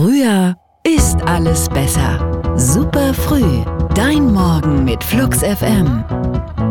Früher ist alles besser. Super früh. Dein Morgen mit Flux FM.